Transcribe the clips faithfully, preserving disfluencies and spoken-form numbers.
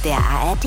der A R D.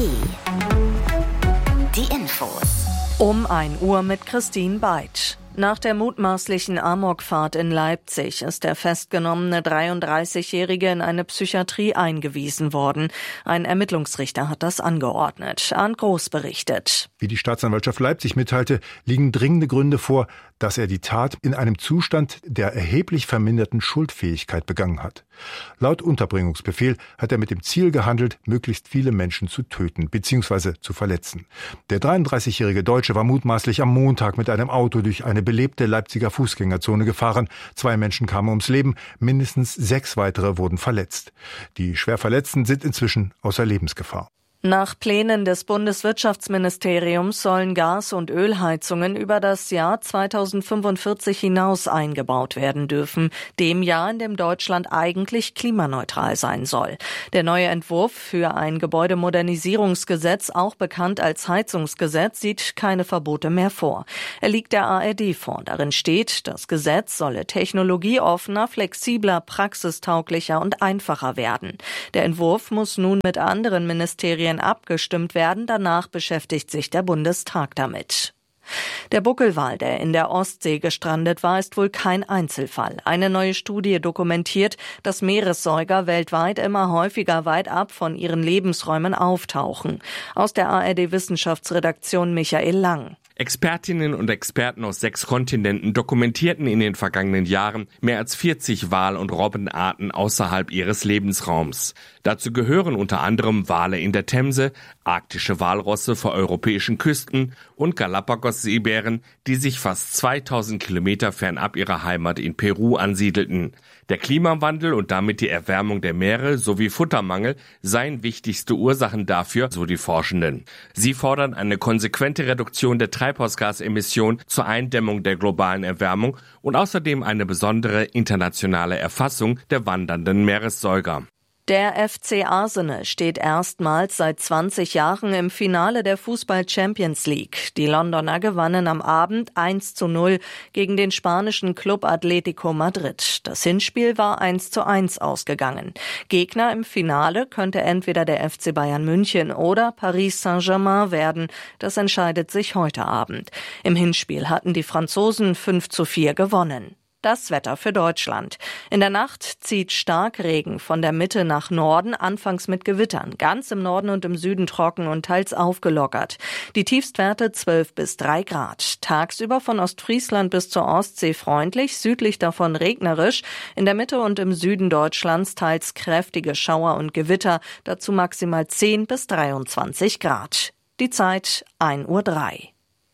Die Infos. Um ein Uhr mit Christine Beitsch. Nach der mutmaßlichen Amokfahrt in Leipzig ist der festgenommene dreiunddreißigjährige in eine Psychiatrie eingewiesen worden. Ein Ermittlungsrichter hat das angeordnet. Arndt Groß berichtet. Wie die Staatsanwaltschaft Leipzig mitteilte, liegen dringende Gründe vor, dass er die Tat in einem Zustand der erheblich verminderten Schuldfähigkeit begangen hat. Laut Unterbringungsbefehl hat er mit dem Ziel gehandelt, möglichst viele Menschen zu töten bzw. zu verletzen. Der dreiunddreißigjährige Deutsche war mutmaßlich am Montag mit einem Auto durch eine belebte Leipziger Fußgängerzone gefahren. Zwei Menschen kamen ums Leben, mindestens sechs weitere wurden verletzt. Die Schwerverletzten sind inzwischen außer Lebensgefahr. Nach Plänen des Bundeswirtschaftsministeriums sollen Gas- und Ölheizungen über das Jahr zweitausendfünfundvierzig hinaus eingebaut werden dürfen, dem Jahr, in dem Deutschland eigentlich klimaneutral sein soll. Der neue Entwurf für ein Gebäudemodernisierungsgesetz, auch bekannt als Heizungsgesetz, sieht keine Verbote mehr vor. Er liegt der A R D vor. Darin steht, das Gesetz solle technologieoffener, flexibler, praxistauglicher und einfacher werden. Der Entwurf muss nun mit anderen Ministerien abgestimmt werden. Danach beschäftigt sich der Bundestag damit. Der Buckelwal, der in der Ostsee gestrandet war, ist wohl kein Einzelfall. Eine neue Studie dokumentiert, dass Meeressäuger weltweit immer häufiger weit ab von ihren Lebensräumen auftauchen. Aus der A R D-Wissenschaftsredaktion Michael Lang. Expertinnen und Experten aus sechs Kontinenten dokumentierten in den vergangenen Jahren mehr als vierzig Wal- und Robbenarten außerhalb ihres Lebensraums. Dazu gehören unter anderem Wale in der Themse, arktische Walrosse vor europäischen Küsten und Galapagos-Seebären, die sich fast zweitausend Kilometer fernab ihrer Heimat in Peru ansiedelten. Der Klimawandel und damit die Erwärmung der Meere sowie Futtermangel seien wichtigste Ursachen dafür, so die Forschenden. Sie fordern eine konsequente Reduktion der Treibhausgasemissionen zur Eindämmung der globalen Erwärmung und außerdem eine besondere internationale Erfassung der wandernden Meeressäuger. Der F C Arsenal steht erstmals seit zwanzig Jahren im Finale der Fußball-Champions League. Die Londoner gewannen am Abend eins zu null gegen den spanischen Club Atletico Madrid. Das Hinspiel war eins zu eins ausgegangen. Gegner im Finale könnte entweder der F C Bayern München oder Paris Saint-Germain werden. Das entscheidet sich heute Abend. Im Hinspiel hatten die Franzosen fünf zu vier gewonnen. Das Wetter für Deutschland. In der Nacht zieht Starkregen von der Mitte nach Norden, anfangs mit Gewittern. Ganz im Norden und im Süden trocken und teils aufgelockert. Die Tiefstwerte zwölf bis drei Grad. Tagsüber von Ostfriesland bis zur Ostsee freundlich, südlich davon regnerisch. In der Mitte und im Süden Deutschlands teils kräftige Schauer und Gewitter. Dazu maximal zehn bis dreiundzwanzig Grad. Die Zeit ein Uhr drei.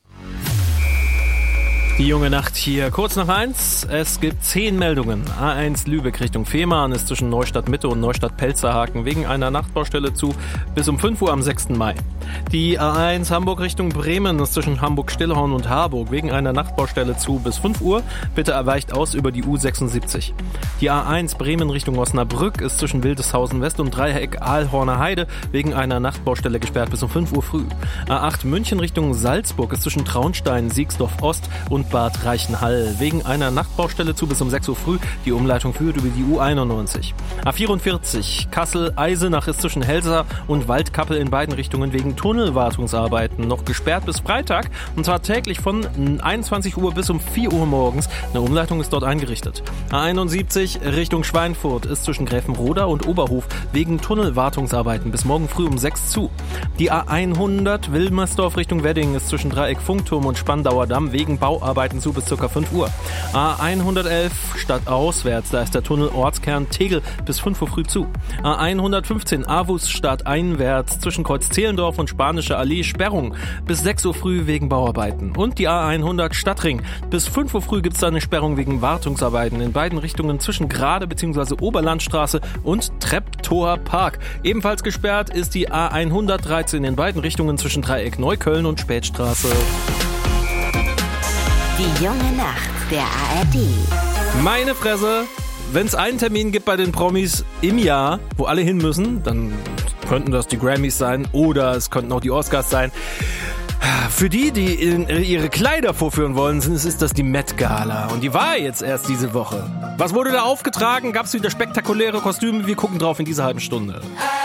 Die junge Nacht hier kurz nach eins. Es gibt zehn Meldungen. A eins Lübeck Richtung Fehmarn ist zwischen Neustadt Mitte und Neustadt Pelzerhaken wegen einer Nachtbaustelle zu bis um fünf Uhr am sechsten Mai. Die A eins Hamburg Richtung Bremen ist zwischen Hamburg-Stillhorn und Harburg wegen einer Nachtbaustelle zu bis fünf Uhr. Bitte weicht aus über die U sechsundsiebzig. Die A eins Bremen Richtung Osnabrück ist zwischen Wildeshausen West und Dreieck Aalhorner Heide wegen einer Nachtbaustelle gesperrt bis um fünf Uhr früh. A acht München Richtung Salzburg ist zwischen Traunstein, Siegsdorf Ost und Bad Reichenhall wegen einer Nachtbaustelle zu bis um sechs Uhr früh. Die Umleitung führt über die U einundneunzig. A vierundvierzig Kassel-Eisenach ist zwischen Helsa und Waldkappel in beiden Richtungen wegen Tunnelwartungsarbeiten noch gesperrt bis Freitag, und zwar täglich von einundzwanzig Uhr bis um vier Uhr morgens. Eine Umleitung ist dort eingerichtet. A einundsiebzig Richtung Schweinfurt ist zwischen Gräfenroda und Oberhof wegen Tunnelwartungsarbeiten bis morgen früh um sechs zu. Die A hundert Wilmersdorf Richtung Wedding ist zwischen Dreieck Funkturm und Spandauer Damm wegen Bauarbeiten zu bis ca. fünf Uhr. A hundertelf stadtauswärts, da ist der Tunnel Ortskern Tegel bis fünf Uhr früh zu. A hundertfünfzehn Avus stadteinwärts zwischen Kreuz-Zehlendorf und Spanische Allee Sperrung bis sechs Uhr früh wegen Bauarbeiten. Und die A hundert Stadtring. Bis fünf Uhr früh gibt es da eine Sperrung wegen Wartungsarbeiten in beiden Richtungen zwischen Grade bzw. Oberlandstraße und Treptower Park. Ebenfalls gesperrt ist die A hundertdreizehn in beiden Richtungen zwischen Dreieck Neukölln und Spätstraße. Die junge Nacht der A R D. Meine Fresse, wenn es einen Termin gibt bei den Promis im Jahr, wo alle hin müssen, dann könnten das die Grammys sein oder es könnten auch die Oscars sein. Für die, die in ihre Kleider vorführen wollen, ist das die Met Gala. Und die war jetzt erst diese Woche. Was wurde da aufgetragen? Gab es wieder spektakuläre Kostüme? Wir gucken drauf in dieser halben Stunde.